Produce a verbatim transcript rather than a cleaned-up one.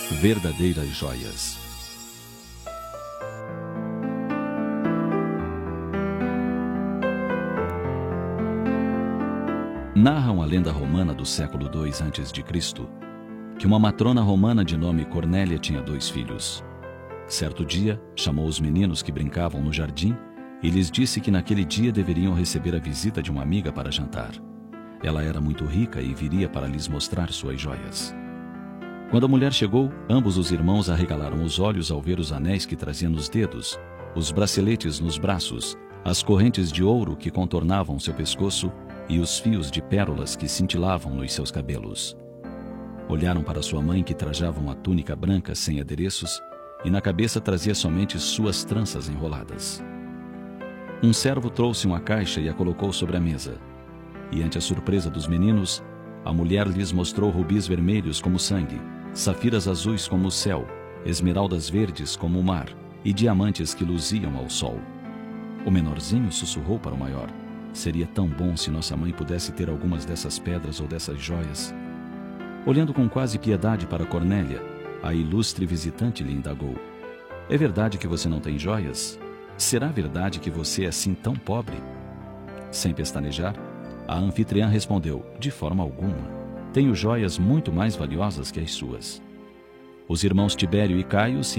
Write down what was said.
Verdadeiras joias. Narram a lenda romana do século dois antes de Cristo que uma matrona romana de nome Cornélia tinha dois filhos. Certo dia, chamou os meninos que brincavam no jardim e lhes disse que naquele dia deveriam receber a visita de uma amiga para jantar. Ela era muito rica e viria para lhes mostrar suas joias. Quando a mulher chegou, ambos os irmãos arregalaram os olhos ao ver os anéis que trazia nos dedos, os braceletes nos braços, as correntes de ouro que contornavam seu pescoço e os fios de pérolas que cintilavam nos seus cabelos. Olharam para sua mãe, que trajava uma túnica branca sem adereços e na cabeça trazia somente suas tranças enroladas. Um servo trouxe uma caixa e a colocou sobre a mesa. E ante a surpresa dos meninos, a mulher lhes mostrou rubis vermelhos como sangue, safiras azuis como o céu, esmeraldas verdes como o mar e diamantes que luziam ao sol. O menorzinho sussurrou para o maior: seria tão bom se nossa mãe pudesse ter algumas dessas pedras ou dessas joias. Olhando com quase piedade para Cornélia, a ilustre visitante lhe indagou: é verdade que você não tem joias? Será verdade que você é assim tão pobre? Sem pestanejar, a anfitriã respondeu: de forma alguma. Tenho joias muito mais valiosas que as suas. Os irmãos Tibério e Caio se